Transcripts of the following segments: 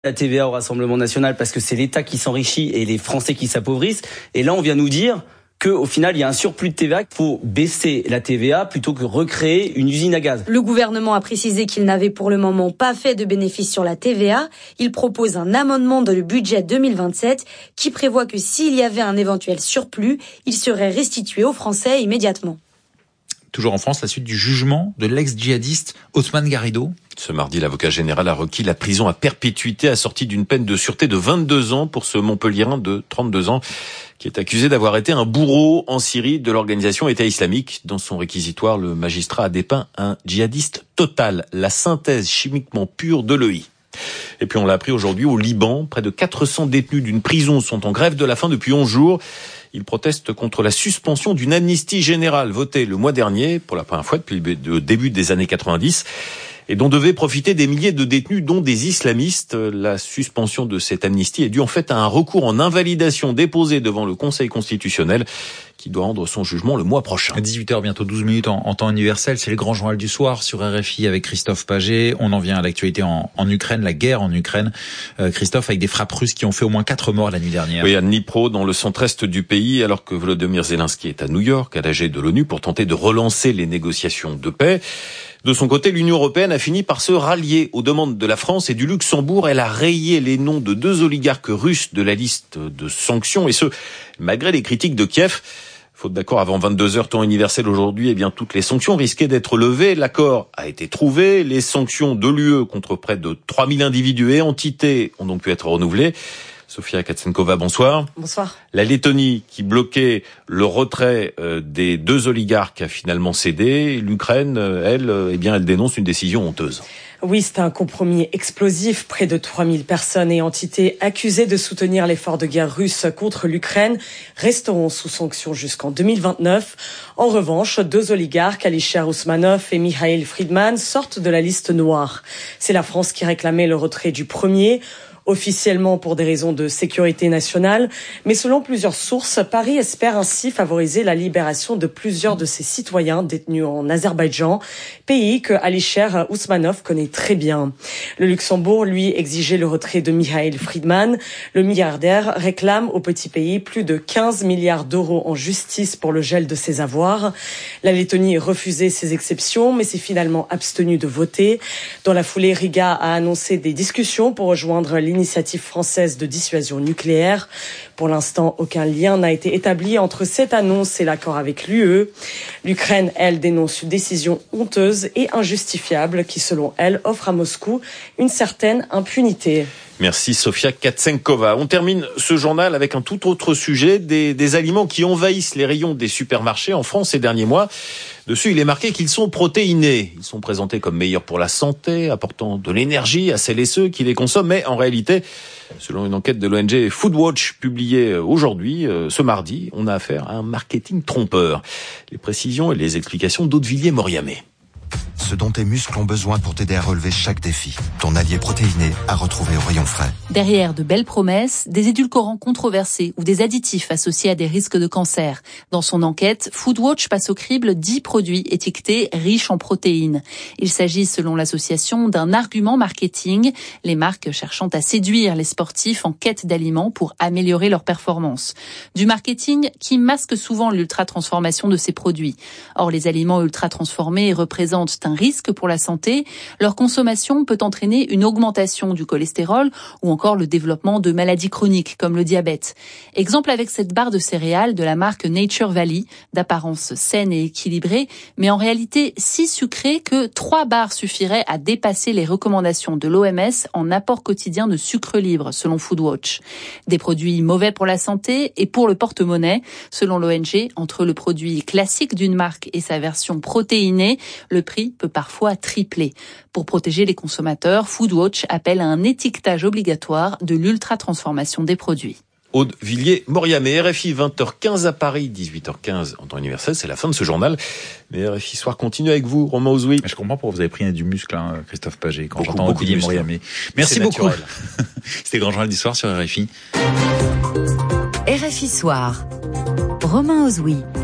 la TVA au Rassemblement national parce que c'est l'État qui s'enrichit et les Français qui s'appauvrissent. Et là, on vient nous dire qu'au final, il y a un surplus de TVA, qu'il faut baisser la TVA plutôt que recréer une usine à gaz. Le gouvernement a précisé qu'il n'avait pour le moment pas fait de bénéfice sur la TVA. Il propose un amendement dans le budget 2027 qui prévoit que s'il y avait un éventuel surplus, il serait restitué aux Français immédiatement. Toujours en France, la suite du jugement de l'ex-djihadiste Othmane Garrido. Ce mardi, l'avocat général a requis la prison à perpétuité assortie d'une peine de sûreté de 22 ans pour ce Montpelliérain de 32 ans qui est accusé d'avoir été un bourreau en Syrie de l'organisation État islamique. Dans son réquisitoire, le magistrat a dépeint un djihadiste total, la synthèse chimiquement pure de l'EI. Et puis on l'a appris aujourd'hui au Liban, près de 400 détenus d'une prison sont en grève de la faim depuis 11 jours. Ils protestent contre la suspension d'une amnistie générale votée le mois dernier, pour la première fois depuis le début des années 90, et dont devaient profiter des milliers de détenus, dont des islamistes. La suspension de cette amnistie est due en fait à un recours en invalidation déposé devant le Conseil constitutionnel, qui doit rendre son jugement le mois prochain. 18h, bientôt 12 minutes en temps universel. C'est le grand journal du soir sur RFI avec Christophe Paget. On en vient à l'actualité en Ukraine, la guerre en Ukraine. Christophe, avec des frappes russes qui ont fait au moins 4 morts la nuit dernière. Oui, à Dnipro, dans le centre-est du pays, alors que Volodymyr Zelensky est à New York, à l'AG de l'ONU, pour tenter de relancer les négociations de paix. De son côté, l'Union européenne a fini par se rallier aux demandes de la France et du Luxembourg. Elle a rayé les noms de 2 oligarques russes de la liste de sanctions, et ce, malgré les critiques de Kiev. Faute d'accord avant 22h temps universel aujourd'hui, eh bien toutes les sanctions risquaient d'être levées. L'accord a été trouvé. Les sanctions de l'UE contre près de 3000 individus et entités ont donc pu être renouvelées. Sofia Katsenkova, bonsoir. Bonsoir. La Lettonie, qui bloquait le retrait des 2 oligarques, a finalement cédé. L'Ukraine, elle dénonce une décision honteuse. Oui, c'est un compromis explosif. Près de 3000 personnes et entités accusées de soutenir l'effort de guerre russe contre l'Ukraine resteront sous sanctions jusqu'en 2029. En revanche, 2 oligarques, Alisher Ousmanov et Mikhail Friedman, sortent de la liste noire. C'est la France qui réclamait le retrait du premier, officiellement pour des raisons de sécurité nationale, mais selon plusieurs sources, Paris espère ainsi favoriser la libération de plusieurs de ses citoyens détenus en Azerbaïdjan, pays que Alisher Ousmanov connaît très bien. Le Luxembourg, lui, exigeait le retrait de Mikhail Friedman. Le milliardaire réclame au petit pays plus de 15 milliards d'euros en justice pour le gel de ses avoirs. La Lettonie refusait ces exceptions, mais s'est finalement abstenue de voter. Dans la foulée, Riga a annoncé des discussions pour rejoindre l'initiative française de dissuasion nucléaire. Pour l'instant, aucun lien n'a été établi entre cette annonce et l'accord avec l'UE. L'Ukraine, elle, dénonce une décision honteuse et injustifiable qui, selon elle, offre à Moscou une certaine impunité. Merci Sofia Katsenkova. On termine ce journal avec un tout autre sujet, des aliments qui envahissent les rayons des supermarchés en France ces derniers mois. Dessus, il est marqué qu'ils sont protéinés. Ils sont présentés comme meilleurs pour la santé, apportant de l'énergie à celles et ceux qui les consomment. Mais en réalité, selon une enquête de l'ONG Foodwatch publiée aujourd'hui, ce mardi, on a affaire à un marketing trompeur. Les précisions et les explications d'Audevilliers-Moriamé. Ce dont tes muscles ont besoin pour t'aider à relever chaque défi. Ton allié protéiné à retrouver au rayon frais. Derrière de belles promesses, des édulcorants controversés ou des additifs associés à des risques de cancer. Dans son enquête, Foodwatch passe au crible 10 produits étiquetés riches en protéines. Il s'agit, selon l'association, d'un argument marketing, les marques cherchant à séduire les sportifs en quête d'aliments pour améliorer leur performance. Du marketing qui masque souvent l'ultra-transformation de ces produits. Or, les aliments ultra-transformés représentent un risque pour la santé. Leur consommation peut entraîner une augmentation du cholestérol ou encore le développement de maladies chroniques comme le diabète. Exemple avec cette barre de céréales de la marque Nature Valley, d'apparence saine et équilibrée, mais en réalité si sucrée que 3 barres suffiraient à dépasser les recommandations de l'OMS en apport quotidien de sucre libre, selon Foodwatch. Des produits mauvais pour la santé et pour le porte-monnaie. Selon l'ONG, entre le produit classique d'une marque et sa version protéinée, le prix peut parfois tripler. Pour protéger les consommateurs, Foodwatch appelle à un étiquetage obligatoire de l'ultra-transformation des produits. Audevilliers-Moriamé, RFI 20h15 à Paris, 18h15 en temps universel, c'est la fin de ce journal. Mais RFI Soir continue avec vous, Romain Ozoui. Je comprends pourquoi vous avez pris du muscle, Christophe Paget, quand j'entends Audevilliers-Moriamé. Merci beaucoup. C'était le grand journal du soir sur RFI. RFI Soir, Romain Ozoui.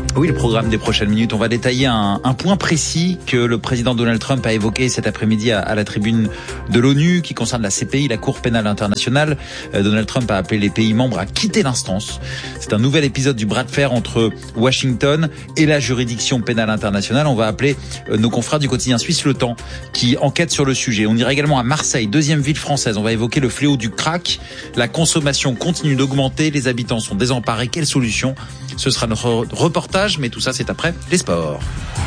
Oui, le programme des prochaines minutes. On va détailler un point précis que le président Donald Trump a évoqué cet après-midi à la tribune de l'ONU qui concerne la CPI, la Cour pénale internationale. Donald Trump a appelé les pays membres à quitter l'instance. C'est un nouvel épisode du bras de fer entre Washington et la juridiction pénale internationale. On va appeler nos confrères du quotidien suisse Le Temps qui enquêtent sur le sujet. On ira également à Marseille, deuxième ville française. On va évoquer le fléau du crack. La consommation continue d'augmenter. Les habitants sont désemparés. Quelle solution ? Ce sera notre reportage, mais tout ça, c'est après les sports.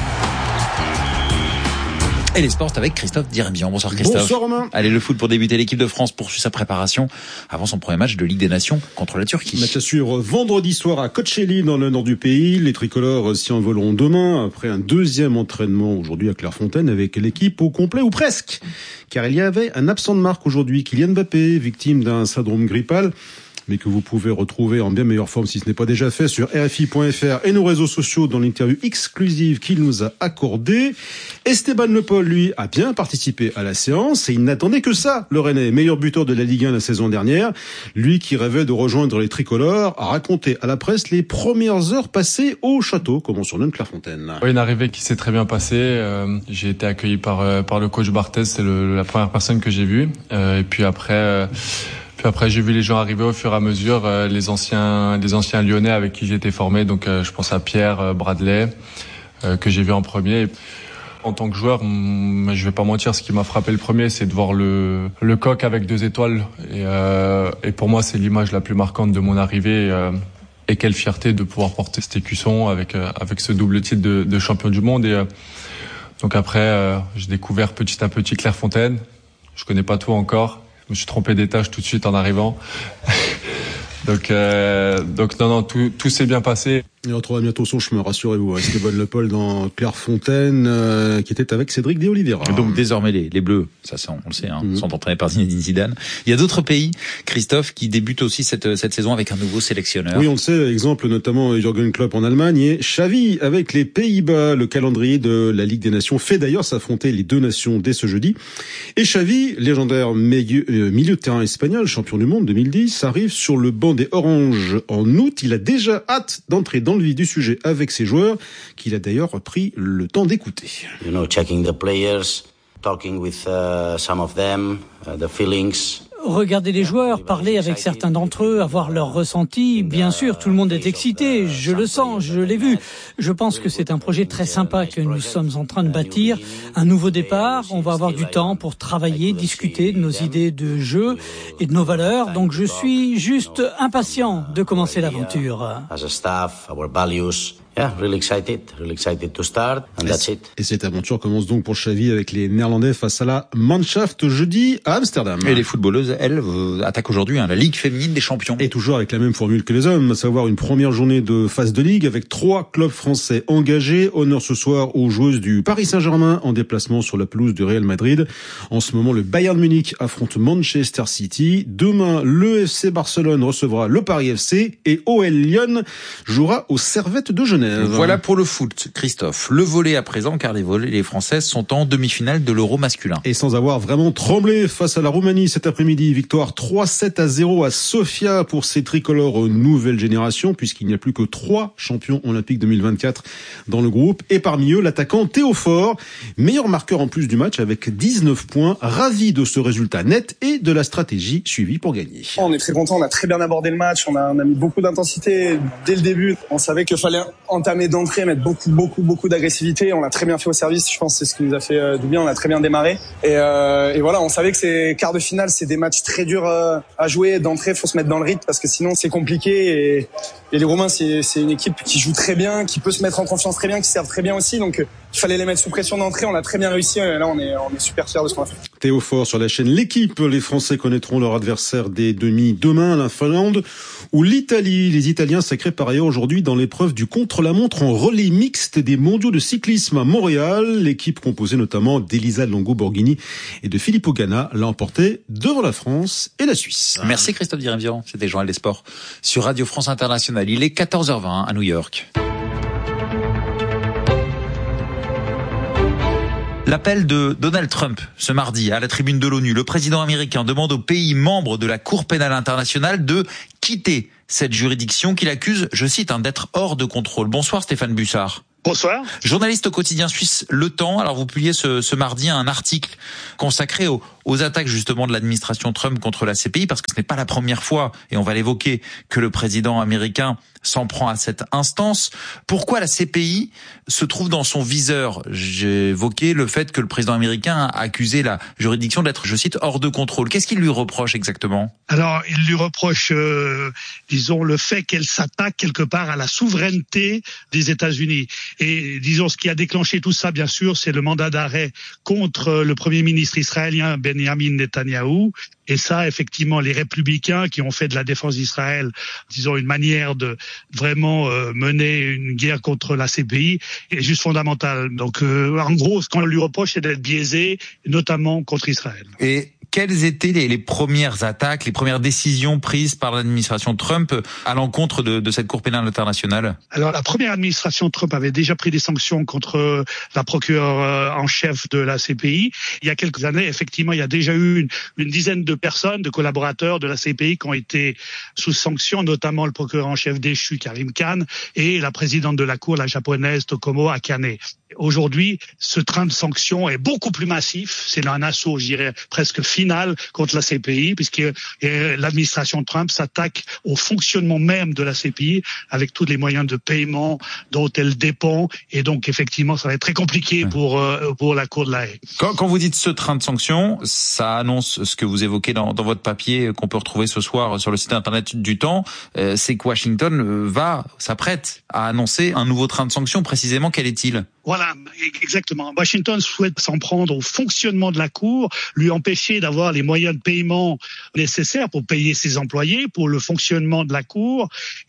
Et les sports, c'est avec Christophe Dirembian. Bonsoir Christophe. Bonsoir Romain. Allez, le foot pour débuter. L'équipe de France poursuit sa préparation avant son premier match de Ligue des Nations contre la Turquie. Match à suivre vendredi soir à Kocaeli dans le nord du pays. Les tricolores s'y envoleront demain après un deuxième entraînement aujourd'hui à Clairefontaine avec l'équipe au complet ou presque. Car il y avait un absent de marque aujourd'hui, Kylian Mbappé, victime d'un syndrome grippal, mais que vous pouvez retrouver en bien meilleure forme si ce n'est pas déjà fait sur RFI.fr et nos réseaux sociaux dans l'interview exclusive qu'il nous a accordée. Esteban Le Paul, lui, a bien participé à la séance et il n'attendait que ça. Le Rennais, meilleur buteur de la Ligue 1 la saison dernière, lui qui rêvait de rejoindre les tricolores, a raconté à la presse les premières heures passées au château, comme on surnomme Clairefontaine. Oui, une arrivée qui s'est très bien passée. J'ai été accueilli par le coach Barthez, c'est la première personne que j'ai vue. Et puis après, j'ai vu les gens arriver au fur et à mesure, les anciens Lyonnais avec qui j'étais formé. Donc, je pense à Pierre, Bradley, que j'ai vu en premier. En tant que joueur, je vais pas mentir, ce qui m'a frappé le premier, c'est de voir le coq avec 2 étoiles. Et pour moi, c'est l'image la plus marquante de mon arrivée. Et quelle fierté de pouvoir porter cet écusson avec ce double titre de champion du monde. Et donc après, j'ai découvert petit à petit Clairefontaine. Je connais pas tout encore. Je me suis trompé d'étage tout de suite en arrivant. donc non, tout s'est bien passé. Il retrouvera bientôt son chemin, rassurez-vous. Esteban Le Paul dans Clairefontaine, qui était avec Cédric de Oliveira. Donc désormais les Bleus, ça on le sait, sont entraînés par Zinedine Zidane. Il y a d'autres pays, Christophe, qui débutent aussi cette saison avec un nouveau sélectionneur. Oui, on le sait, exemple notamment Jürgen Klopp en Allemagne et Xavi avec les Pays-Bas. Le calendrier de la Ligue des Nations fait d'ailleurs s'affronter les deux nations dès ce jeudi. Et Xavi, légendaire milieu de terrain espagnol, champion du monde 2010, arrive sur le banc des Oranges en août. Il a déjà hâte d'entrer dans le vif du sujet avec ses joueurs, qu'il a d'ailleurs pris le temps d'écouter. Checking the players, talking with some of them, the feelings. Regarder les joueurs, parler avec certains d'entre eux, avoir leur ressenti. Bien sûr, tout le monde est excité, je le sens, je l'ai vu. Je pense que c'est un projet très sympa que nous sommes en train de bâtir. Un nouveau départ, on va avoir du temps pour travailler, discuter de nos idées de jeu et de nos valeurs. Donc je suis juste impatient de commencer l'aventure. As a staff, our values. Yeah, really excited to start, and that's it. Et cette aventure commence donc pour Xavi avec les Néerlandais face à la Mannschaft jeudi à Amsterdam. Et les footballeuses, elles, attaquent aujourd'hui la Ligue féminine des champions. Et toujours avec la même formule que les hommes, à savoir une première journée de phase de Ligue avec 3 clubs français engagés. Honneur ce soir aux joueuses du Paris Saint-Germain en déplacement sur la pelouse du Real Madrid. En ce moment, le Bayern Munich affronte Manchester City. Demain, le FC Barcelone recevra le Paris FC et OL Lyon jouera aux Servettes de Genève. Voilà pour le foot, Christophe. Le volley à présent, car les Françaises sont en demi-finale de l'Euro masculin. Et sans avoir vraiment tremblé face à la Roumanie cet après-midi, victoire 3-7-0 à Sofia pour ces tricolores nouvelle génération, puisqu'il n'y a plus que 3 champions olympiques 2024 dans le groupe. Et parmi eux, l'attaquant Théo Faure, meilleur marqueur en plus du match avec 19 points. Ravi de ce résultat net et de la stratégie suivie pour gagner. On est très content, on a très bien abordé le match, on a mis beaucoup d'intensité dès le début. On savait qu'il fallait entamer d'entrée, mettre beaucoup d'agressivité. On l'a très bien fait au service, je pense que c'est ce qui nous a fait du bien, on a très bien démarré. Et voilà, on savait que ces quarts de finale, c'est des matchs très durs à jouer. D'entrée, faut se mettre dans le rythme parce que sinon c'est compliqué. Et les Roumains, c'est une équipe qui joue très bien, qui peut se mettre en confiance très bien, qui serve très bien aussi. Donc il fallait les mettre sous pression d'entrée, on a très bien réussi. Et là, on est super fiers de ce qu'on a fait. Théo Faure sur la chaîne L'équipe. Les Français connaîtront leur adversaire des demi demain, la Finlande ou l'Italie. Les Italiens sacrés par ailleurs aujourd'hui dans l'épreuve du contre-la-montre en relais mixte des mondiaux de cyclisme à Montréal. L'équipe composée notamment d'Elisa Longo-Borghini et de Filippo Ganna l'a emporté devant la France et la Suisse. Merci Christophe Dirembian. C'était Journal des Sports sur Radio France Internationale. Il est 14h20 à New York. L'appel de Donald Trump ce mardi à la tribune de l'ONU. Le président américain demande aux pays membres de la Cour pénale internationale de quitter cette juridiction qu'il accuse, je cite, d'être hors de contrôle. Bonsoir Stéphane Bussard. Bonsoir. Journaliste au quotidien suisse Le Temps. Alors vous publiez ce mardi un article consacré aux attaques justement de l'administration Trump contre la CPI, parce que ce n'est pas la première fois, et on va l'évoquer, que le président américain s'en prend à cette instance. Pourquoi la CPI se trouve dans son viseur? J'ai évoqué le fait que le président américain a accusé la juridiction d'être, je cite, hors de contrôle. Qu'est-ce qu'il lui reproche exactement? Alors, il lui reproche, disons, le fait qu'elle s'attaque quelque part à la souveraineté des États-Unis. Et disons, ce qui a déclenché tout ça, bien sûr, c'est le mandat d'arrêt contre le premier ministre israélien Benjamin Netanyahou. Et ça, effectivement, les républicains qui ont fait de la défense d'Israël, disons, une manière de vraiment mener une guerre contre la CPI est juste fondamentale. Donc, en gros, ce qu'on lui reproche, c'est d'être biaisé, notamment contre Israël. Et quelles étaient les premières attaques, les premières décisions prises par l'administration Trump à l'encontre de cette Cour pénale internationale? Alors, la première administration Trump avait déjà pris des sanctions contre la procureure en chef de la CPI. Il y a quelques années, effectivement, il y a déjà eu une dizaine de personnes, de collaborateurs de la CPI qui ont été sous sanction, notamment le procureur en chef déchu Karim Khan et la présidente de la Cour, la japonaise Tokomo Akane. Aujourd'hui, ce train de sanctions est beaucoup plus massif. C'est un assaut, je dirais, presque final contre la CPI, puisque l'administration Trump s'attaque au fonctionnement même de la CPI avec tous les moyens de paiement dont elle dépend. Et donc, effectivement, ça va être très compliqué pour la Cour de la Haye. Quand vous dites ce train de sanctions, ça annonce ce que vous évoquez dans votre papier qu'on peut retrouver ce soir sur le site internet du Temps, c'est que Washington s'apprête à annoncer un nouveau train de sanctions. Précisément, quel est-il? Voilà, exactement. Washington souhaite s'en prendre au fonctionnement de la Cour, lui empêcher d'avoir les moyens de paiement nécessaires pour payer ses employés, pour le fonctionnement de la Cour.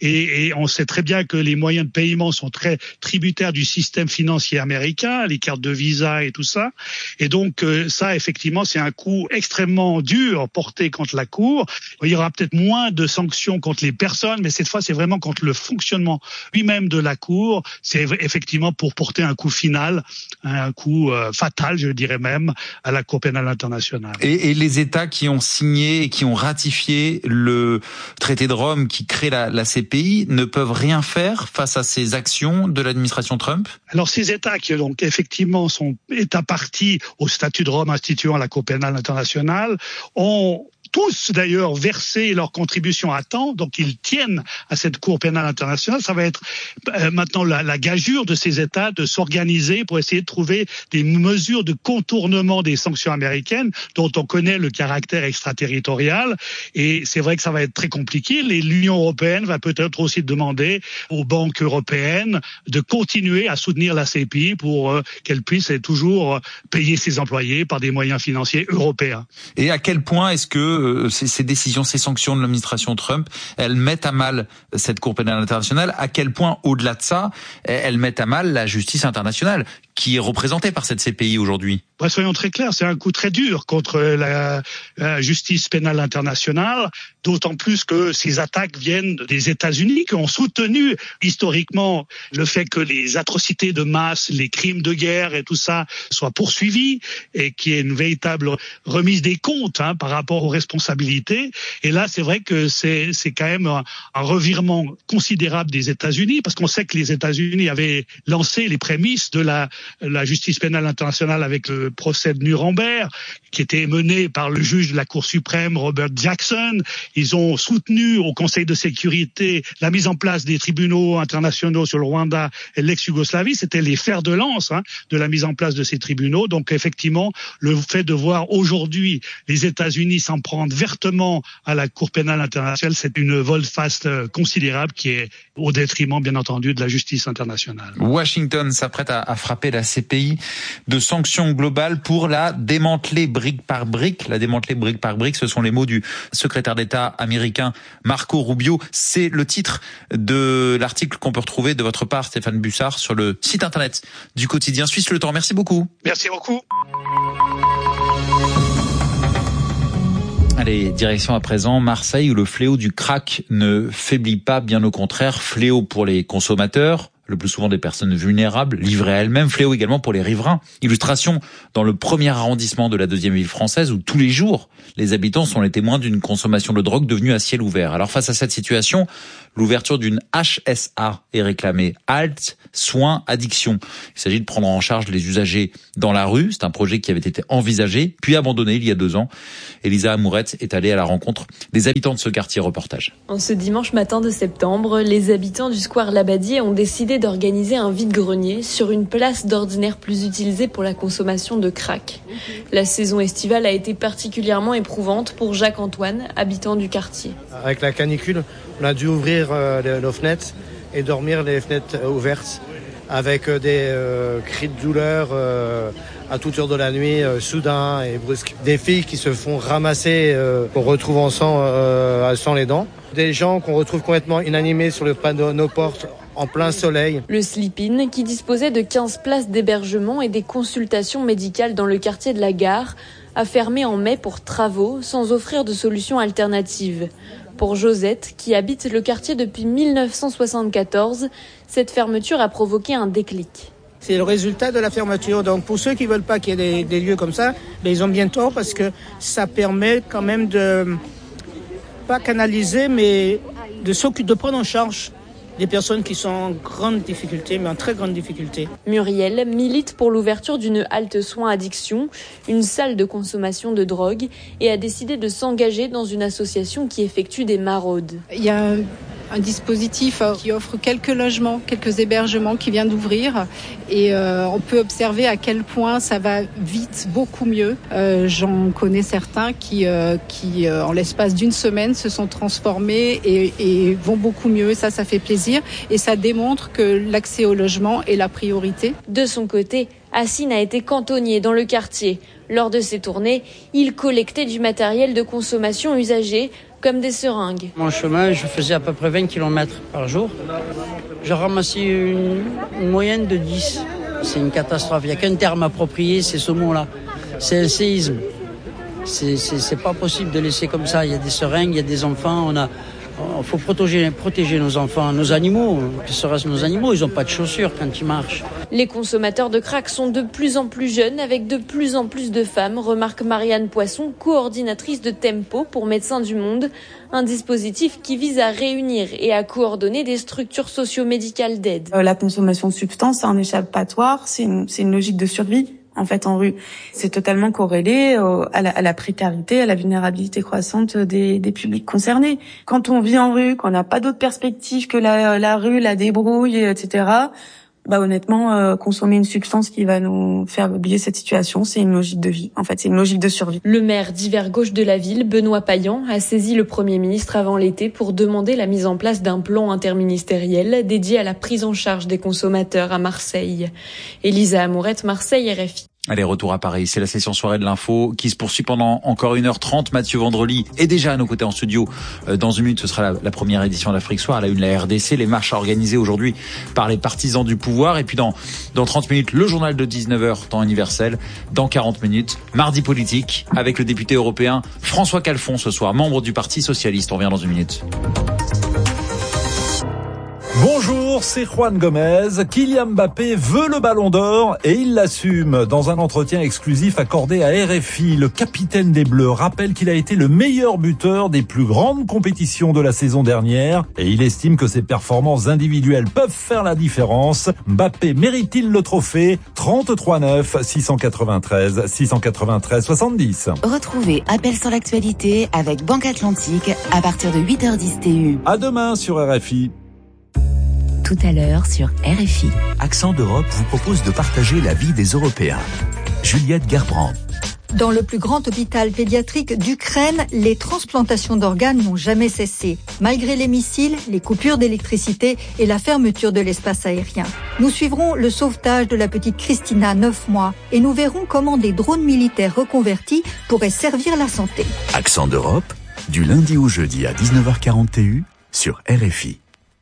Et on sait très bien que les moyens de paiement sont très tributaires du système financier américain, les cartes de Visa et tout ça. Et donc ça, effectivement, c'est un coup extrêmement dur porté contre la Cour. Il y aura peut-être moins de sanctions contre les personnes, mais cette fois, c'est vraiment contre le fonctionnement lui-même de la Cour. C'est effectivement pour porter un coup final, un coup fatal, je dirais même, à la Cour pénale internationale. Et les États qui ont signé et qui ont ratifié le traité de Rome qui crée la CPI ne peuvent rien faire face à ces actions de l'administration Trump? Alors ces États qui donc effectivement sont États partis au statut de Rome instituant la Cour pénale internationale ont tous d'ailleurs versé leur contribution à temps, donc ils tiennent à cette Cour pénale internationale. Ça va être maintenant la gageure de ces États de s'organiser pour essayer de trouver des mesures de contournement des sanctions américaines dont on connaît le caractère extraterritorial. Et c'est vrai que ça va être très compliqué. L'Union européenne va peut-être aussi demander aux banques européennes de continuer à soutenir la CPI pour qu'elle puisse toujours payer ses employés par des moyens financiers européens. Et à quel point est-ce que ces décisions, ces sanctions de l'administration Trump, elles mettent à mal cette Cour pénale internationale? À quel point, au-delà de ça, elles mettent à mal la justice internationale qui est représentée par cette CPI aujourd'hui? Soyons très clairs, c'est un coup très dur contre la justice pénale internationale, d'autant plus que ces attaques viennent des États-Unis qui ont soutenu historiquement le fait que les atrocités de masse, les crimes de guerre et tout ça soient poursuivis et qu'il y ait une véritable remise des comptes par rapport aux responsabilités. Et là, c'est vrai que c'est quand même un revirement considérable des États-Unis, parce qu'on sait que les États-Unis avaient lancé les prémices de la justice pénale internationale avec le procès de Nuremberg, qui était mené par le juge de la Cour suprême Robert Jackson. Ils ont soutenu au Conseil de sécurité la mise en place des tribunaux internationaux sur le Rwanda et l'ex-Yougoslavie. C'était les fers de lance de la mise en place de ces tribunaux. Donc effectivement, le fait de voir aujourd'hui les États-Unis s'en prendre vertement à la Cour pénale internationale, c'est une volte-face considérable qui est au détriment, bien entendu, de la justice internationale. Washington s'apprête à frapper la CPI de sanctions globales pour la démanteler brique par brique. La démanteler brique par brique, ce sont les mots du secrétaire d'État américain Marco Rubio. C'est le titre de l'article qu'on peut retrouver de votre part, Stéphane Bussard, sur le site internet du quotidien suisse Le Temps. Merci beaucoup. Merci beaucoup. Allez, direction à présent Marseille, où le fléau du crack ne faiblit pas, bien au contraire, fléau pour les consommateurs, le plus souvent des personnes vulnérables, livrées à elles-mêmes, fléau également pour les riverains. Illustration dans le premier arrondissement de la deuxième ville française où tous les jours, les habitants sont les témoins d'une consommation de drogue devenue à ciel ouvert. Alors face à cette situation, l'ouverture d'une HSA est réclamée. Halte, soins, addiction. Il s'agit de prendre en charge les usagers dans la rue. C'est un projet qui avait été envisagé, puis abandonné il y a 2 ans. Elisa Amourette est allée à la rencontre des habitants de ce quartier. Reportage. En ce dimanche matin de septembre, les habitants du square Labadie ont décidé d'organiser un vide-grenier sur une place d'ordinaire plus utilisée pour la consommation de crack. La saison estivale a été particulièrement éprouvante pour Jacques-Antoine, habitant du quartier. Avec la canicule, on a dû ouvrir nos fenêtres et dormir les fenêtres ouvertes avec des cris de douleur à toute heure de la nuit, soudain et brusque. Des filles qui se font ramasser, qu'on retrouve sans les dents. Des gens qu'on retrouve complètement inanimés sur le pas de nos portes en plein soleil. Le Sleep-In, qui disposait de 15 places d'hébergement et des consultations médicales dans le quartier de la Gare, a fermé en mai pour travaux sans offrir de solution alternative. Pour Josette, qui habite le quartier depuis 1974, cette fermeture a provoqué un déclic. C'est le résultat de la fermeture. Donc pour ceux qui veulent pas qu'il y ait des lieux comme ça, ils ont bien tort parce que ça permet quand même de pas canaliser, mais de prendre en charge des personnes qui sont en grande difficulté, mais en très grande difficulté. Muriel milite pour l'ouverture d'une halte soins addiction, une salle de consommation de drogue, et a décidé de s'engager dans une association qui effectue des maraudes. Il y a un dispositif qui offre quelques logements, quelques hébergements qui vient d'ouvrir et on peut observer à quel point ça va vite, beaucoup mieux. J'en connais certains qui en l'espace d'une semaine se sont transformés et vont beaucoup mieux. Ça fait plaisir et ça démontre que l'accès au logement est la priorité. De son côté, Hassine a été cantonnier dans le quartier. Lors de ses tournées, il collectait du matériel de consommation usagé, comme des seringues. Mon chemin, je faisais à peu près 20 km par jour. Je ramassais une moyenne de 10. C'est une catastrophe. Il n'y a qu'un terme approprié, c'est ce mot-là. C'est un séisme. C'est pas possible de laisser comme ça. Il y a des seringues, il y a des enfants. Il faut protéger nos enfants, nos animaux. Que serait-ce nos animaux? Ils n'ont pas de chaussures quand ils marchent. Les consommateurs de crack sont de plus en plus jeunes, avec de plus en plus de femmes, remarque Marianne Poisson, coordinatrice de Tempo pour Médecins du Monde, un dispositif qui vise à réunir et à coordonner des structures socio-médicales d'aide. La consommation de substances, c'est un échappatoire, c'est une logique de survie. En fait, en rue, c'est totalement corrélé à la précarité, à la vulnérabilité croissante des publics concernés. Quand on vit en rue, qu'on n'a pas d'autre perspective que la rue, la débrouille, etc., honnêtement, consommer une substance qui va nous faire oublier cette situation, c'est une logique de vie. En fait, c'est une logique de survie. Le maire d'hiver gauche de la ville, Benoît Payan, a saisi le Premier ministre avant l'été pour demander la mise en place d'un plan interministériel dédié à la prise en charge des consommateurs à Marseille. Elisa Amourette, Marseille, RFI. Allez, retour à Paris. C'est la session soirée de l'info qui se poursuit pendant encore 1h30. Mathieu Vandrely est déjà à nos côtés en studio. Dans une minute, ce sera la première édition d'Afrique Soir. À la une, la RDC, les marches organisées aujourd'hui par les partisans du pouvoir. Et puis dans 30 minutes, le journal de 19h, temps universel. Dans 40 minutes, mardi politique avec le député européen François Calfon ce soir, membre du Parti Socialiste. On revient dans une minute. Bonjour, c'est Juan Gomez. Kylian Mbappé veut le Ballon d'Or et il l'assume. Dans un entretien exclusif accordé à RFI, le capitaine des Bleus rappelle qu'il a été le meilleur buteur des plus grandes compétitions de la saison dernière et il estime que ses performances individuelles peuvent faire la différence. Mbappé mérite-t-il le trophée? 33-9, 693 70. Retrouvez Appel sur l'actualité avec Banque Atlantique à partir de 8h10 TU. À demain sur RFI. Tout à l'heure sur RFI. Accent d'Europe vous propose de partager la vie des Européens. Juliette Gerbrand. Dans le plus grand hôpital pédiatrique d'Ukraine, les transplantations d'organes n'ont jamais cessé, malgré les missiles, les coupures d'électricité et la fermeture de l'espace aérien. Nous suivrons le sauvetage de la petite Christina, 9 mois, et nous verrons comment des drones militaires reconvertis pourraient servir la santé. Accent d'Europe, du lundi au jeudi à 19h40 TU sur RFI.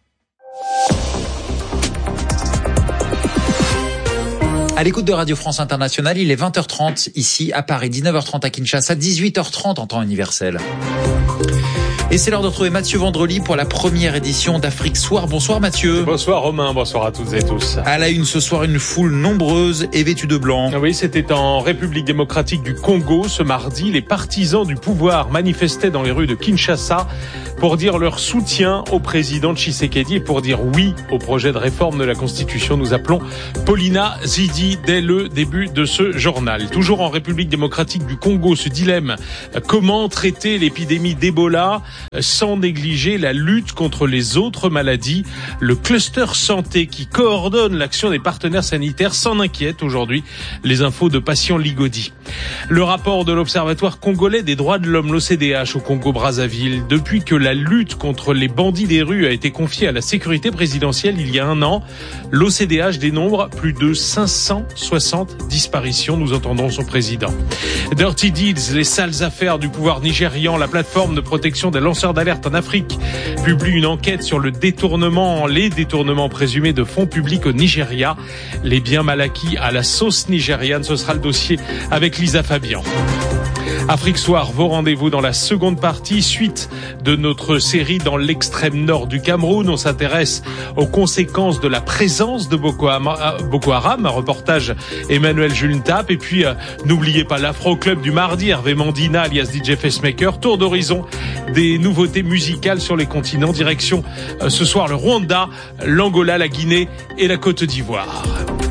À l'écoute de Radio France Internationale, il est 20h30 ici à Paris, 19h30 à Kinshasa, 18h30 en temps universel. Et c'est l'heure de retrouver Mathieu Vendrely pour la première édition d'Afrique Soir. Bonsoir Mathieu. Bonsoir Romain, bonsoir à toutes et tous. À la une ce soir, une foule nombreuse et vêtue de blanc. Oui, c'était en République démocratique du Congo ce mardi. Les partisans du pouvoir manifestaient dans les rues de Kinshasa pour dire leur soutien au président Tshisekedi et pour dire oui au projet de réforme de la Constitution. Nous appelons Paulina Zidi dès le début de ce journal. Toujours en République démocratique du Congo, ce dilemme. Comment traiter l'épidémie d'Ebola sans négliger la lutte contre les autres maladies? Le cluster santé qui coordonne l'action des partenaires sanitaires s'en inquiète aujourd'hui. Les infos de Patient Ligodi. Le rapport de l'Observatoire congolais des droits de l'homme, l'OCDH, au Congo-Brazzaville. Depuis que la lutte contre les bandits des rues a été confiée à la sécurité présidentielle il y a un an, l'OCDH dénombre plus de 560 disparitions. Nous entendons son président. Dirty Deeds, les sales affaires du pouvoir nigérian, la plateforme de protection des lanceurs d'alerte en Afrique publie une enquête sur les détournements présumés de fonds publics au Nigeria. Les biens mal acquis à la sauce nigériane, ce sera le dossier avec Lisa Fabian. Afrique Soir, vos rendez-vous dans la seconde partie, suite de notre série dans l'extrême nord du Cameroun. On s'intéresse aux conséquences de la présence de Boko Haram, un reportage Emmanuel Juntap. Et puis, n'oubliez pas l'Afro Club du mardi, Hervé Mandina alias DJ Facemaker. Tour d'horizon des nouveautés musicales sur les continents. Direction ce soir le Rwanda, l'Angola, la Guinée et la Côte d'Ivoire.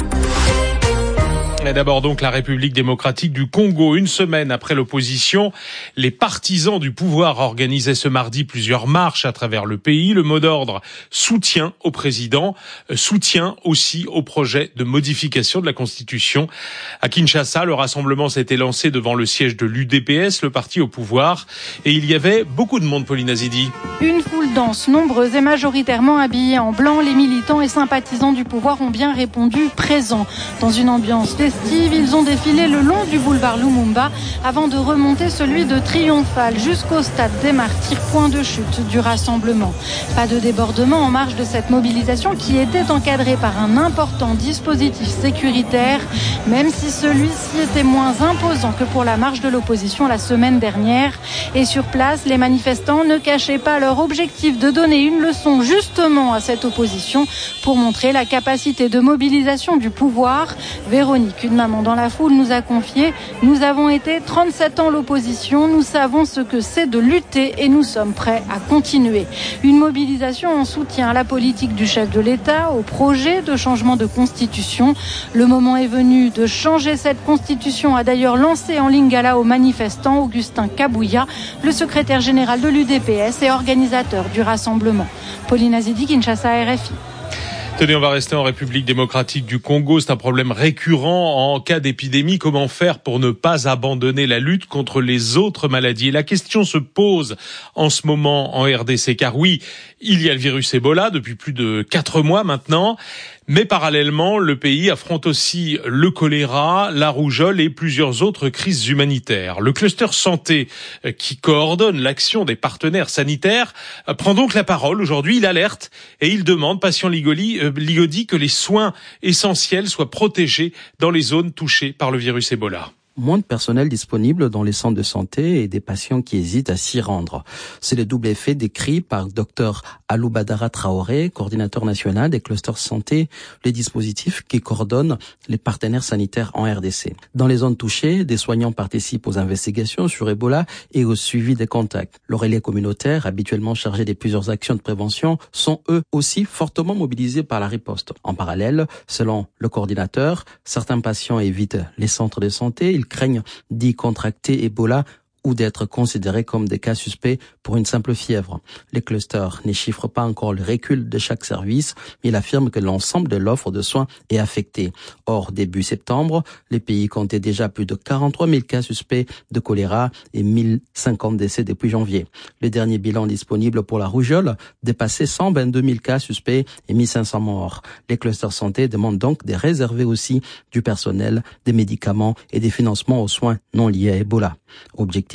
Et d'abord donc la République démocratique du Congo. Une semaine après l'opposition, les partisans du pouvoir organisaient ce mardi plusieurs marches à travers le pays. Le mot d'ordre: soutien au président, soutien aussi au projet de modification de la Constitution. À Kinshasa, le rassemblement s'était lancé devant le siège de l'UDPS, le parti au pouvoir, et il y avait beaucoup de monde, Paulina Zidi. Une foule dense, nombreuse et majoritairement habillée en blanc. Les militants et sympathisants du pouvoir ont bien répondu présents. Dans une ambiance festive, ils ont défilé le long du boulevard Lumumba avant de remonter celui de Triomphal jusqu'au stade des Martyrs, point de chute du rassemblement. Pas de débordement en marge de cette mobilisation qui était encadrée par un important dispositif sécuritaire, même si celui-ci était moins imposant que pour la marche de l'opposition la semaine dernière. Et sur place, les manifestants ne cachaient pas leur objectif de donner une leçon justement à cette opposition pour montrer la capacité de mobilisation du pouvoir. Véronique, une maman dans la foule, nous a confié: nous avons été 37 ans l'opposition, nous savons ce que c'est de lutter et nous sommes prêts à continuer. Une mobilisation en soutien à la politique du chef de l'État, au projet de changement de constitution. Le moment est venu de changer cette constitution, a d'ailleurs lancé en Lingala aux manifestants Augustin Kabouya, le secrétaire général de l'UDPS et organisateur du rassemblement. Paulina Zidi, Kinshasa, RFI. Tenez, on va rester en République démocratique du Congo. C'est un problème récurrent en cas d'épidémie. Comment faire pour ne pas abandonner la lutte contre les autres maladies? Et la question se pose en ce moment en RDC, car oui, il y a le virus Ebola depuis plus de 4 mois maintenant. Mais parallèlement, le pays affronte aussi le choléra, la rougeole et plusieurs autres crises humanitaires. Le cluster santé, qui coordonne l'action des partenaires sanitaires, prend donc la parole aujourd'hui. Il alerte et il demande, Patient Ligodi, que les soins essentiels soient protégés dans les zones touchées par le virus Ebola. Moins de personnel disponible dans les centres de santé et des patients qui hésitent à s'y rendre. C'est le double effet décrit par Dr Alou Badara Traoré, coordinateur national des clusters santé, les dispositifs qui coordonnent les partenaires sanitaires en RDC. Dans les zones touchées, des soignants participent aux investigations sur Ebola et au suivi des contacts. Les relais communautaires, habituellement chargés de plusieurs actions de prévention, sont eux aussi fortement mobilisés par la riposte. En parallèle, selon le coordinateur, certains patients évitent les centres de santé. Ils craignent d'y contracter Ebola ou d'être considérés comme des cas suspects pour une simple fièvre. Les clusters ne chiffrent pas encore le recul de chaque service, mais ils affirment que l'ensemble de l'offre de soins est affecté. Or, début septembre, les pays comptaient déjà plus de 43 000 cas suspects de choléra et 1050 décès depuis janvier. Le dernier bilan disponible pour la rougeole dépassait 122 000 cas suspects et 1500 morts. Les clusters santé demandent donc de réserver aussi du personnel, des médicaments et des financements aux soins non liés à Ebola. Objectif,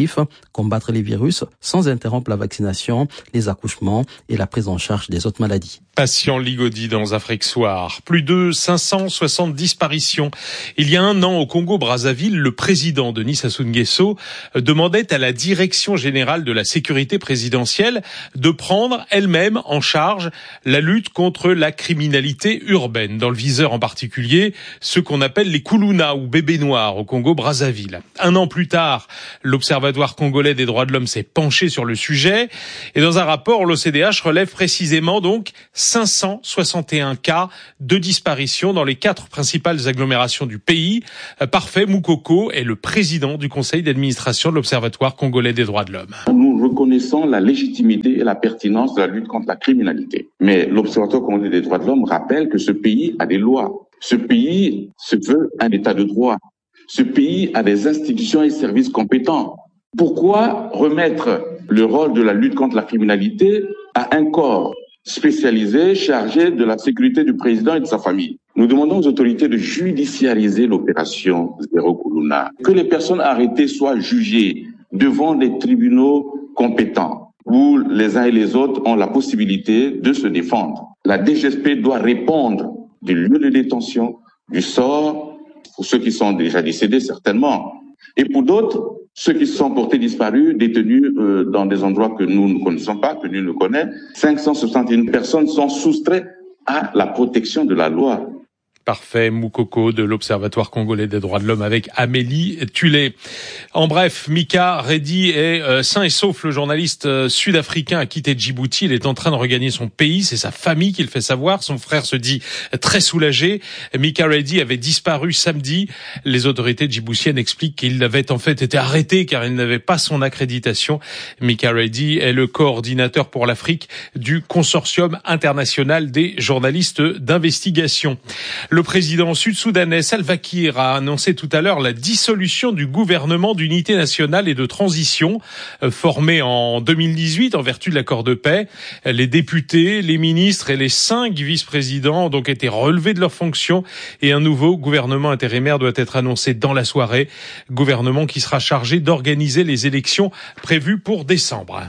objectif, combattre les virus sans interrompre la vaccination, les accouchements et la prise en charge des autres maladies. Patient Ligodi dans Afrique Soir. Plus de 560 disparitions. Il y a un an, au Congo-Brazzaville, le président Denis Sassou Nguesso demandait à la Direction générale de la sécurité présidentielle de prendre elle-même en charge la lutte contre la criminalité urbaine. Dans le viseur en particulier, ceux qu'on appelle les Kuluna ou bébés noirs au Congo-Brazzaville. Un an plus tard, l'Observatoire congolais des droits de l'homme s'est penché sur le sujet. Et dans un rapport, l'OCDH relève précisément donc 561 cas de disparition dans les 4 principales agglomérations du pays. Parfait Moukoko est le président du conseil d'administration de l'Observatoire congolais des droits de l'homme. Nous reconnaissons la légitimité et la pertinence de la lutte contre la criminalité. Mais l'Observatoire congolais des droits de l'homme rappelle que ce pays a des lois. Ce pays se veut un état de droit. Ce pays a des institutions et services compétents. Pourquoi remettre le rôle de la lutte contre la criminalité à un corps spécialisé chargé de la sécurité du président et de sa famille? Nous demandons aux autorités de judiciariser l'opération Zéro Kuluna, que les personnes arrêtées soient jugées devant des tribunaux compétents où les uns et les autres ont la possibilité de se défendre. La DGSP doit répondre du lieu de détention, du sort, pour ceux qui sont déjà décédés certainement, et pour d'autres, ceux qui sont portés disparus, détenus dans des endroits que nous ne connaissons pas, que nul ne connaît. 561 personnes sont soustraites à la protection de la loi. Parfait Moukoko de l'Observatoire congolais des droits de l'homme avec Amélie Tulé. En bref, Mika Reddy est sain et sauf. Le journaliste sud-africain a quitté Djibouti. Il est en train de regagner son pays. C'est sa famille qui le fait savoir. Son frère se dit très soulagé. Mika Reddy avait disparu samedi. Les autorités djiboutiennes expliquent qu'il avait en fait été arrêté car il n'avait pas son accréditation. Mika Reddy est le coordinateur pour l'Afrique du Consortium international des journalistes d'investigation. Le président sud-soudanais Salva Kiir a annoncé tout à l'heure la dissolution du gouvernement d'unité nationale et de transition formé en 2018 en vertu de l'accord de paix. Les députés, les ministres et les 5 vice-présidents ont donc été relevés de leurs fonctions et un nouveau gouvernement intérimaire doit être annoncé dans la soirée. Gouvernement qui sera chargé d'organiser les élections prévues pour décembre.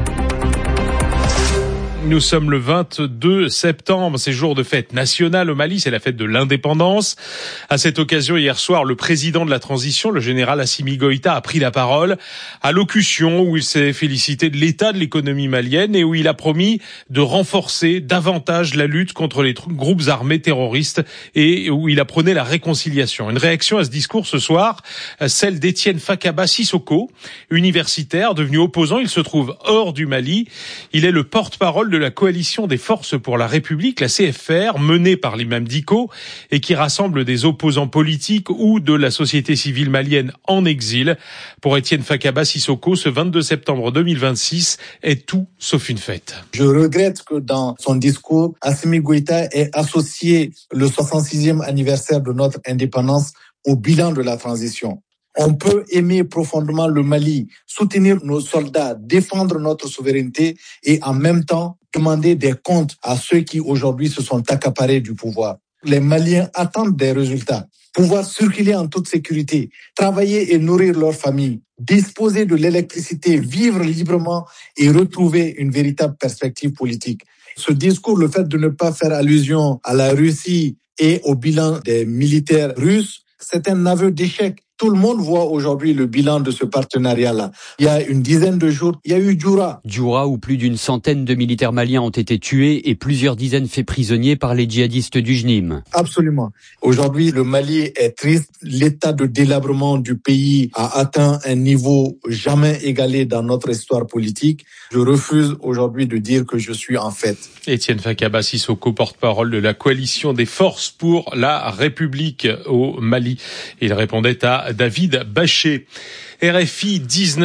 Nous sommes le 22 septembre, c'est jour de fête nationale au Mali, c'est la fête de l'indépendance. À cette occasion, hier soir, le président de la transition, le général Assimi Goïta, a pris la parole. Allocution où il s'est félicité de l'état de l'économie malienne et où il a promis de renforcer davantage la lutte contre les groupes armés terroristes et où il a prôné la réconciliation. Une réaction à ce discours ce soir, celle d'Étienne Fakaba Sissoko, universitaire, devenu opposant. Il se trouve hors du Mali. Il est le porte-parole de la coalition des forces pour la République, la CFR, menée par l'imam Dicko et qui rassemble des opposants politiques ou de la société civile malienne en exil. Pour Étienne Fakaba Sissoko, ce 22 septembre 2026 est tout sauf une fête. Je regrette que dans son discours, Assimi Goïta ait associé le 66e anniversaire de notre indépendance au bilan de la transition. On peut aimer profondément le Mali, soutenir nos soldats, défendre notre souveraineté et en même temps demander des comptes à ceux qui aujourd'hui se sont accaparés du pouvoir. Les Maliens attendent des résultats, pouvoir circuler en toute sécurité, travailler et nourrir leur famille, disposer de l'électricité, vivre librement et retrouver une véritable perspective politique. Ce discours, le fait de ne pas faire allusion à la Russie et au bilan des militaires russes, c'est un aveu d'échec. Tout le monde voit aujourd'hui le bilan de ce partenariat-là. Il y a une dizaine de jours, il y a eu Djoura. Djoura, où plus d'une centaine de militaires maliens ont été tués et plusieurs dizaines faits prisonniers par les djihadistes du JNIM. Absolument. Aujourd'hui, le Mali est triste. L'état de délabrement du pays a atteint un niveau jamais égalé dans notre histoire politique. Je refuse aujourd'hui de dire que je suis en fête. Étienne Fakaba Sissoko, porte-parole de la coalition des forces pour la République au Mali. Il répondait à David Bachet. RFI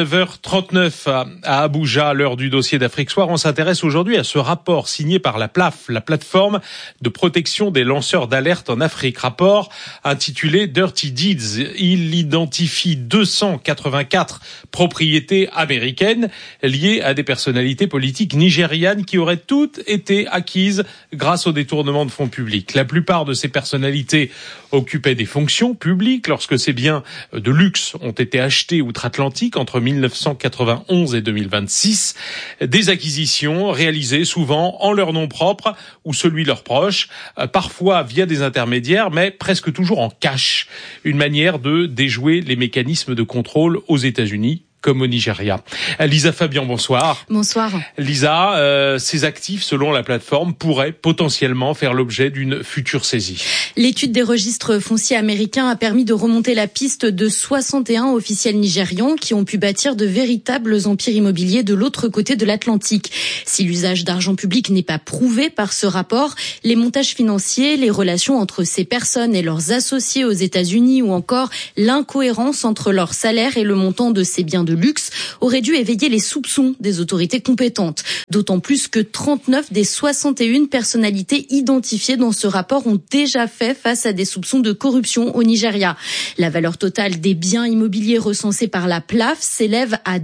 19h39 à Abuja, à l'heure du dossier d'Afrique Soir. On s'intéresse aujourd'hui à ce rapport signé par la PLAF, la plateforme de protection des lanceurs d'alerte en Afrique. Rapport intitulé Dirty Deeds. Il identifie 284 propriétés américaines liées à des personnalités politiques nigérianes qui auraient toutes été acquises grâce au détournement de fonds publics. La plupart de ces personnalités occupaient des fonctions publiques lorsque ces biens de luxe ont été achetés outre-Atlantique entre 1991 et 2026. Des acquisitions réalisées souvent en leur nom propre ou celui de leurs proches, parfois via des intermédiaires, mais presque toujours en cash. Une manière de déjouer les mécanismes de contrôle aux États-Unis comme au Nigeria. Lisa Fabian, bonsoir. Bonsoir. Lisa, ces actifs, selon la plateforme, pourraient potentiellement faire l'objet d'une future saisie. L'étude des registres fonciers américains a permis de remonter la piste de 61 officiels nigérians qui ont pu bâtir de véritables empires immobiliers de l'autre côté de l'Atlantique. Si l'usage d'argent public n'est pas prouvé par ce rapport, les montages financiers, les relations entre ces personnes et leurs associés aux États-Unis ou encore l'incohérence entre leur salaire et le montant de ces biens de luxe aurait dû éveiller les soupçons des autorités compétentes. D'autant plus que 39 des 61 personnalités identifiées dans ce rapport ont déjà fait face à des soupçons de corruption au Nigeria. La valeur totale des biens immobiliers recensés par la PLAF s'élève à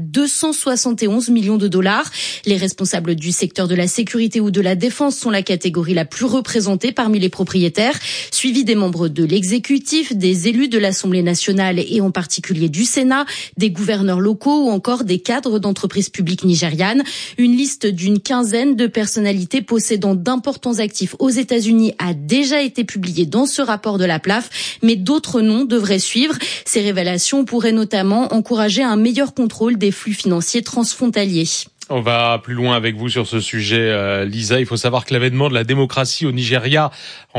271 millions de dollars. Les responsables du secteur de la sécurité ou de la défense sont la catégorie la plus représentée parmi les propriétaires, suivis des membres de l'exécutif, des élus de l'Assemblée nationale et en particulier du Sénat, des gouverneurs locaux ou encore des cadres d'entreprises publiques nigérianes. Une liste d'une quinzaine de personnalités possédant d'importants actifs aux États-Unis a déjà été publiée dans ce rapport de la PLAF, mais d'autres noms devraient suivre. Ces révélations pourraient notamment encourager un meilleur contrôle des flux financiers transfrontaliers. On va plus loin avec vous sur ce sujet, Lisa. Il faut savoir que l'avènement de la démocratie au Nigeria en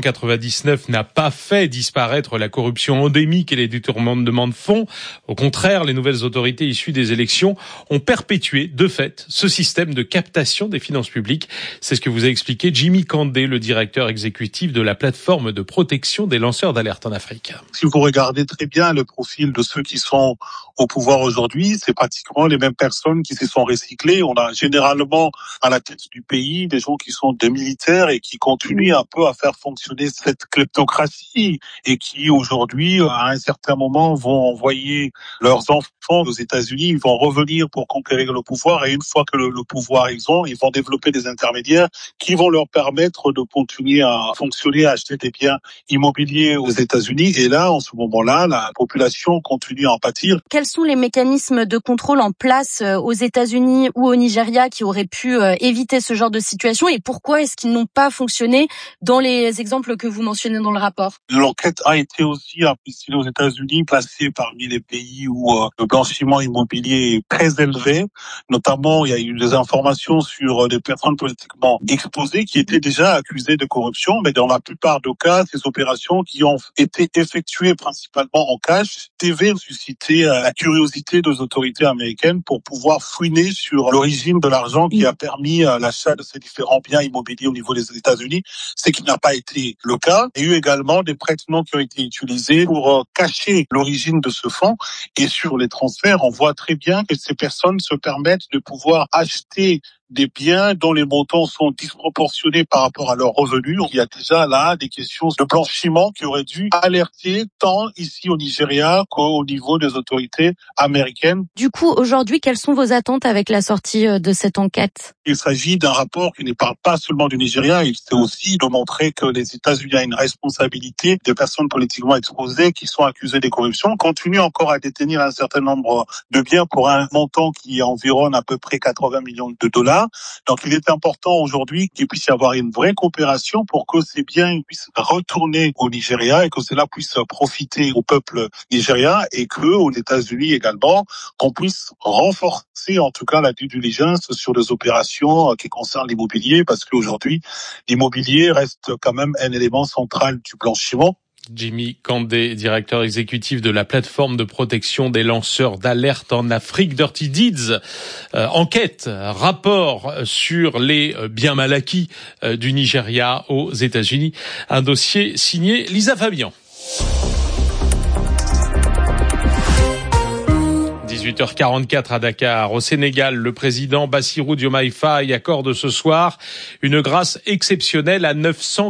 1999 n'a pas fait disparaître la corruption endémique et les détournements de fonds. Au contraire, les nouvelles autorités issues des élections ont perpétué, de fait, ce système de captation des finances publiques. C'est ce que vous a expliqué Jimmy Kandé, le directeur exécutif de la plateforme de protection des lanceurs d'alerte en Afrique. Si vous regardez très bien le profil de ceux qui sont au pouvoir aujourd'hui, c'est pratiquement les mêmes personnes qui se sont recyclées. On a généralement à la tête du pays des gens qui sont des militaires et qui continuent un peu à faire fonctionner cette kleptocratie et qui aujourd'hui, à un certain moment, vont envoyer leurs enfants aux États-Unis, ils vont revenir pour conquérir le pouvoir et une fois que le pouvoir ils vont développer des intermédiaires qui vont leur permettre de continuer à fonctionner, à acheter des biens immobiliers aux États-Unis. Et là, en ce moment-là, la population continue à en pâtir. Quels sont les mécanismes de contrôle en place aux États-Unis ou au Nigeria qui auraient pu éviter ce genre de situation et pourquoi est-ce qu'ils n'ont pas fonctionné dans les exemples que vous mentionnez dans le rapport? L'enquête a été aussi appréciée aux États-Unis, placée parmi les pays où le blanchiment immobilier est très élevé. Notamment, il y a eu des informations sur des personnes politiquement exposées qui étaient déjà accusées de corruption, mais dans la plupart des cas, ces opérations qui ont été effectuées principalement en cash devaient susciter la curiosité des autorités américaines pour pouvoir fouiner sur l'origine de l'argent qui a permis l'achat de ces différents biens immobiliers au niveau des États-Unis, ce qui n'a pas été le cas. Il y a eu également des prête-noms qui ont été utilisés pour cacher l'origine de ce fonds. Et sur les transferts, on voit très bien que ces personnes se permettent de pouvoir acheter des biens dont les montants sont disproportionnés par rapport à leurs revenus. Il y a déjà là des questions de blanchiment qui auraient dû alerter tant ici au Nigeria qu'au niveau des autorités américaines. Du coup, aujourd'hui, quelles sont vos attentes avec la sortie de cette enquête? Il s'agit d'un rapport qui ne parle pas seulement du Nigeria, il s'agit aussi de montrer que les États-Unis ont une responsabilité des personnes politiquement exposées qui sont accusées de corruption, continuent encore à détenir un certain nombre de biens pour un montant qui environne à peu près 80 millions de dollars. Donc il est important aujourd'hui qu'il puisse y avoir une vraie coopération pour que ces biens puissent retourner au Nigeria et que cela puisse profiter au peuple nigérien et que aux États-Unis également, qu'on puisse renforcer en tout cas la due diligence sur les opérations qui concernent l'immobilier parce qu'aujourd'hui, l'immobilier reste quand même un élément central du blanchiment. Jimmy Kandé, directeur exécutif de la plateforme de protection des lanceurs d'alerte en Afrique. Dirty Deeds, enquête, rapport sur les biens mal acquis du Nigeria aux États-Unis. Un dossier signé Lisa Fabian. 18h44 à Dakar. Au Sénégal, le président Bassirou Diomaye Faye accorde ce soir une grâce exceptionnelle à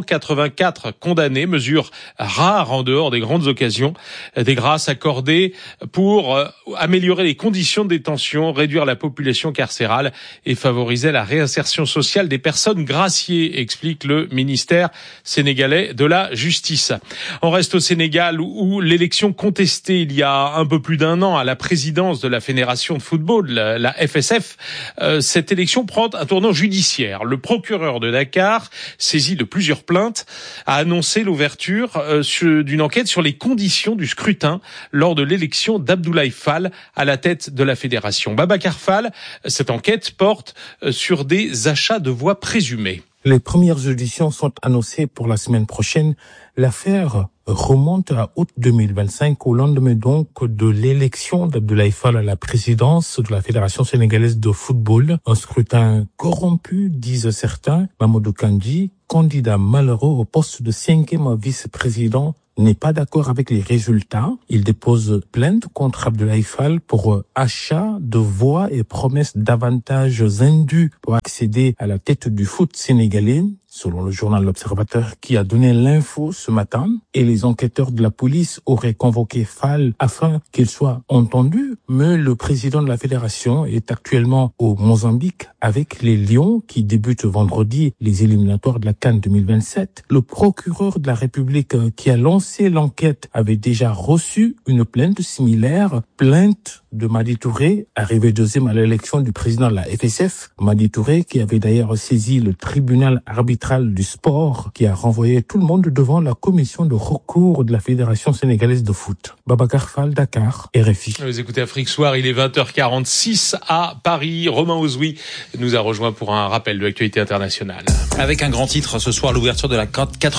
984 condamnés, mesure rare en dehors des grandes occasions. Des grâces accordées pour améliorer les conditions de détention, réduire la population carcérale et favoriser la réinsertion sociale des personnes graciées, explique le ministère sénégalais de la Justice. On reste au Sénégal où l'élection contestée il y a un peu plus d'un an à la présidence de la Fédération de football, la FSF, cette élection prend un tournant judiciaire. Le procureur de Dakar, saisi de plusieurs plaintes, a annoncé l'ouverture d'une enquête sur les conditions du scrutin lors de l'élection d'Abdoulaye Fall à la tête de la fédération. Babacar Fall, cette enquête porte sur des achats de voix présumés. Les premières auditions sont annoncées pour la semaine prochaine. L'affaire remonte à août 2025, au lendemain donc de l'élection d'Abdoulaye Fall à la présidence de la Fédération sénégalaise de football. Un scrutin corrompu, disent certains. Mamadou Kandji, candidat malheureux au poste de 5e vice-président, n'est pas d'accord avec les résultats. Il dépose plainte contre Abdoulaye Fall pour achat de voix et promesses d'avantages indus pour accéder à la tête du foot sénégalais, selon le journal L'Observateur qui a donné l'info ce matin. Et les enquêteurs de la police auraient convoqué Fall afin qu'il soit entendu. Mais le président de la fédération est actuellement au Mozambique avec les Lions qui débutent vendredi les éliminatoires de la CAN 2027. Le procureur de la République qui a lancé l'enquête avait déjà reçu une plainte similaire, plainte de Madi Touré, arrivé deuxième à l'élection du président de la FSF. Madi Touré qui avait d'ailleurs saisi le tribunal arbitral du sport qui a renvoyé tout le monde devant la commission de recours de la Fédération sénégalaise de foot. Babacar Fall, Dakar, RFI. Vous écoutez Afrique Soir, il est 20h46 à Paris. Romain Ozoui nous a rejoint pour un rappel de l'actualité internationale. Avec un grand titre ce soir, l'ouverture de la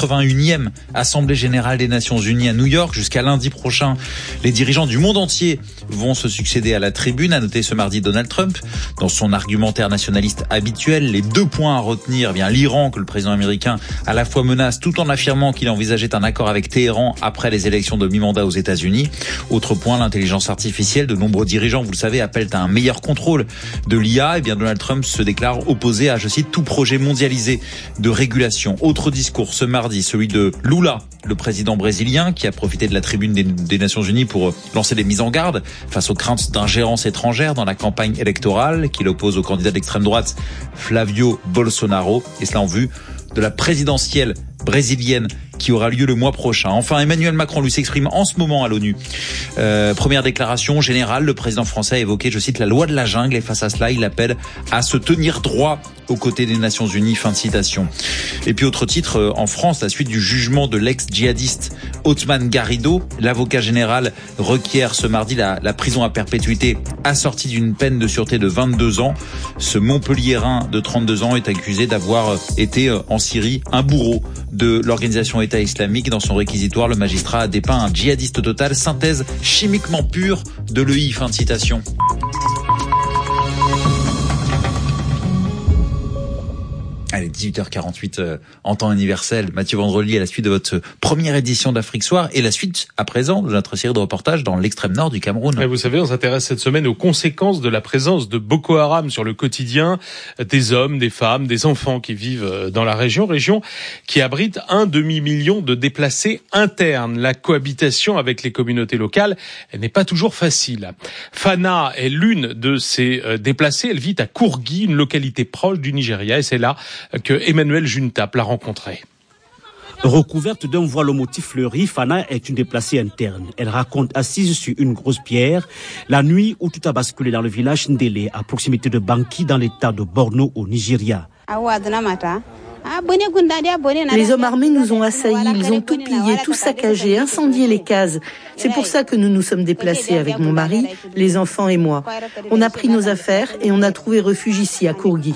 81e Assemblée Générale des Nations Unies à New York. Jusqu'à lundi prochain, les dirigeants du monde entier vont se succéder à la tribune. À noter ce mardi Donald Trump, dans son argumentaire nationaliste habituel, les 2 points à retenir, l'Iran que le président américain à la fois menace tout en affirmant qu'il envisageait un accord avec Téhéran après les élections de mi-mandat aux États-Unis. Autre point, l'intelligence artificielle. De nombreux dirigeants, vous le savez, appellent à un meilleur contrôle de l'IA. Donald Trump se déclare opposé à, je cite, tout projet mondialisé de régulation. Autre discours ce mardi, celui de Lula, le président brésilien, qui a profité de la tribune des Nations Unies pour lancer des mises en garde face aux craintes d'ingérence étrangère dans la campagne électorale qu'il oppose au candidat d'extrême droite Flavio Bolsonaro, et cela en vue de la présidentielle brésilienne qui aura lieu le mois prochain. Enfin, Emmanuel Macron lui s'exprime en ce moment à l'ONU. Première déclaration générale, le président français a évoqué, je cite, la loi de la jungle, et face à cela, il appelle à se tenir droit aux côtés des Nations Unies. Fin de citation. Et puis autre titre, en France, la suite du jugement de l'ex-djihadiste Othman Garrido. L'avocat général requiert ce mardi la prison à perpétuité assortie d'une peine de sûreté de 22 ans. Ce Montpelliérain de 32 ans est accusé d'avoir été en Syrie un bourreau de l'organisation État islamique. Dans son réquisitoire, le magistrat a dépeint un djihadiste total, synthèse chimiquement pure de l'EI. Fin de citation. Allez, 18h48 en temps universel. Mathieu Vandrely à la suite de votre première édition d'Afrique Soir et la suite à présent de notre série de reportages dans l'extrême nord du Cameroun. Et vous savez, on s'intéresse cette semaine aux conséquences de la présence de Boko Haram sur le quotidien des hommes, des femmes, des enfants qui vivent dans la région qui abrite 1 demi-million de déplacés internes. La cohabitation avec les communautés locales n'est pas toujours facile. Fana est l'une de ces déplacés. Elle vit à Kourgi, une localité proche du Nigeria, et c'est là que Emmanuel Juntap l'a rencontrée. Recouverte d'un voile au motif fleuri, Fana est une déplacée interne. Elle raconte assise sur une grosse pierre la nuit où tout a basculé dans le village Ndélé, à proximité de Banki, dans l'état de Borno au Nigeria. Les hommes armés nous ont assaillis, ils ont tout pillé, tout saccagé, incendié les cases. C'est pour ça que nous nous sommes déplacés avec mon mari, les enfants et moi. On a pris nos affaires et on a trouvé refuge ici à Kourgi.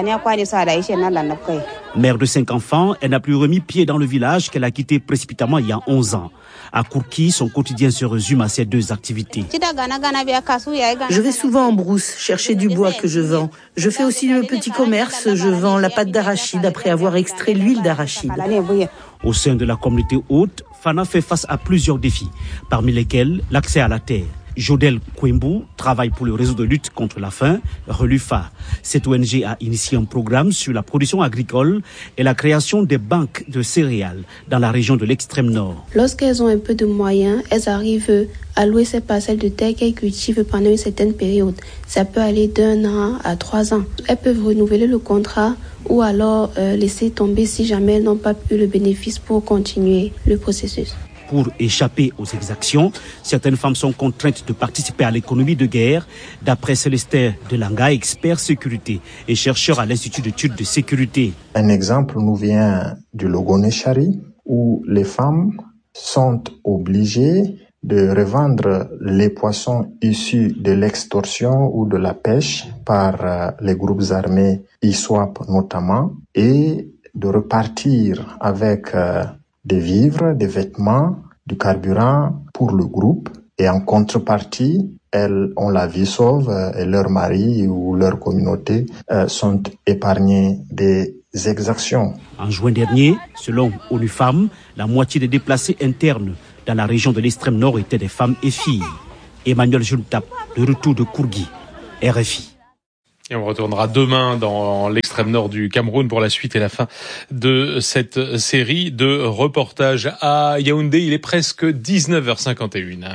Mère de 5 enfants, elle n'a plus remis pied dans le village qu'elle a quitté précipitamment il y a 11 ans. À Kourgi, son quotidien se résume à ces 2 activités. Je vais souvent en brousse chercher du bois que je vends. Je fais aussi le petit commerce, je vends la pâte d'arachide après avoir extrait l'huile d'arachide. Au sein de la communauté haute, Fana fait face à plusieurs défis, parmi lesquels l'accès à la terre. Jodel Kwembu travaille pour le réseau de lutte contre la faim, Relufa. Cette ONG a initié un programme sur la production agricole et la création des banques de céréales dans la région de l'extrême nord. Lorsqu'elles ont un peu de moyens, elles arrivent à louer ces parcelles de terre qu'elles cultivent pendant une certaine période. Ça peut aller d'1 an à 3 ans. Elles peuvent renouveler le contrat ou alors laisser tomber si jamais elles n'ont pas eu le bénéfice pour continuer le processus. Pour échapper aux exactions, certaines femmes sont contraintes de participer à l'économie de guerre, d'après Célestin Delanga, expert sécurité et chercheur à l'Institut d'études de sécurité. Un exemple nous vient du Logoneshari, où les femmes sont obligées de revendre les poissons issus de l'extorsion ou de la pêche par les groupes armés ISWAP notamment, et de repartir avec des vivres, des vêtements, du carburant pour le groupe. Et en contrepartie, elles ont la vie sauve et leurs maris ou leur communauté sont épargnés des exactions. En juin dernier, selon ONU Femmes, la moitié des déplacés internes dans la région de l'extrême nord étaient des femmes et filles. Emmanuel Juntap, de retour de Kourgui, RFI. Et on retournera demain dans l'extrême nord du Cameroun pour la suite et la fin de cette série de reportages à Yaoundé. Il est presque 19h51.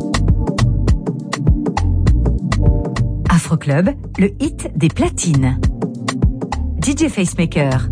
Afroclub, le hit des platines. DJ Facemaker.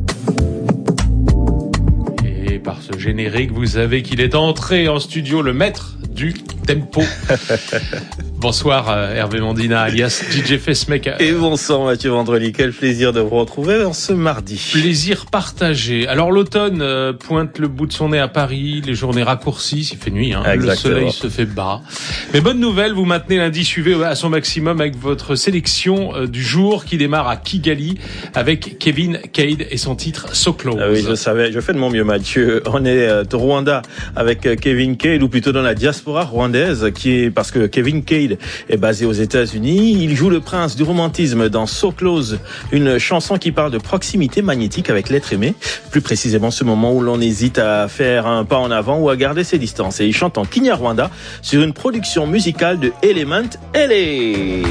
Et par ce générique, vous savez qu'il est entré en studio le maître du tempo. Bonsoir Hervé Mandina alias DJ Facemaker. Et bonsoir Mathieu Vendredi, quel plaisir de vous retrouver en ce mardi. Plaisir partagé. Alors l'automne pointe le bout de son nez à Paris, les journées raccourcissent, il fait nuit, le soleil se fait bas. Mais bonne nouvelle, vous maintenez lundi suivi à son maximum avec votre sélection du jour qui démarre à Kigali avec Kevin Cade et son titre So Close. Ah oui, je savais, je fais de mon mieux Mathieu. On est au Rwanda avec Kevin Cade, ou plutôt dans la diaspora rwandaise, parce que Kevin Cade est basé aux États-Unis. Il joue le prince du romantisme dans So Close, une chanson qui parle de proximité magnétique avec l'être aimé. Plus précisément, ce moment où l'on hésite à faire un pas en avant ou à garder ses distances. Et il chante en Kinyarwanda sur une production musicale de Element LA.